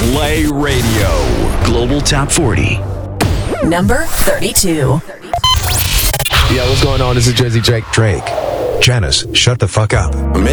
Play Radio. Global Top 40. Number 32. Yeah, what's going on? This is Jersey Drake. Janice, shut the fuck up. I'm